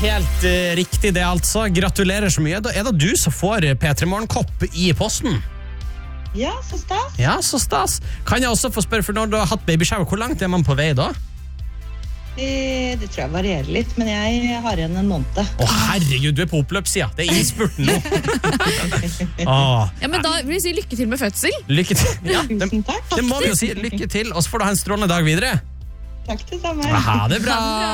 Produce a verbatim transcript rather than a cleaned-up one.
helt uh, riktig det altså. Gratulerer så mye. Da er det du som får P tre Morgen-kopp i posten. Ja, så stas. Ja, så stas. Kan jeg også få spørre, for når du har hatt babyshower, hvor langt er man på vei da? Eh, Det tror jeg varierer litt, men jeg har igjen en måned. Å herregud, du er på oppløpssida. Det er innspurten nå. Åh, Ja, men da vil vi si lykke til med fødsel. lykke til. Ja, det, Tusen takk. det må vi jo si. Lykke til, og så får du ha en strålende dag videre. Takk det samme. Ha det bra.